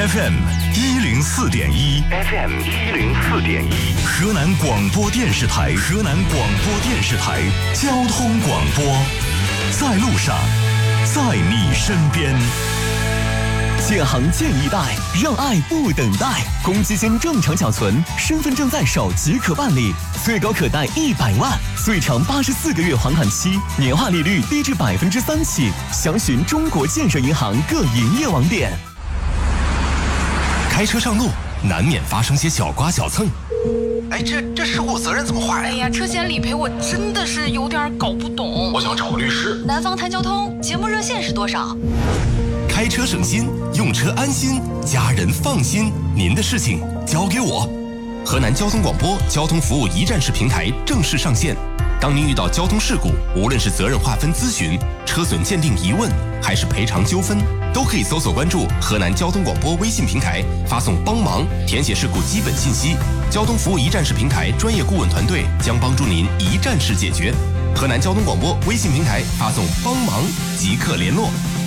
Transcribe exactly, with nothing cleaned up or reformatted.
F M 一零四点一 ，F M 一零四点一，河南广播电视台，河南广播电视台交通广播，在路上，在你身边。 建行建一代，让爱不等待。公积金正常缴存，身份证在手即可办理，最高可贷一百万，最长八十四个月还款期，年化利率低至百分之三起。详询中国建设银行各营业网点。 开车上路，难免发生些小刮小蹭。 哎，这这事故责任怎么划呀？ 哎呀，车险理赔我真的是有点搞不懂。 我想找个律师。 南方谈交通节目热线是多少？ 开车省心，用车安心，家人放心。您的事情交给我。河南交通广播交通服务一站式平台正式上线。当您遇到交通事故，无论是责任划分咨询、车损鉴定疑问，还是赔偿纠纷，都可以搜索关注河南交通广播微信平台，发送帮忙，填写事故基本信息。交通服务一站式平台专业顾问团队将帮助您一站式解决。河南交通广播微信平台发送帮忙即刻联络。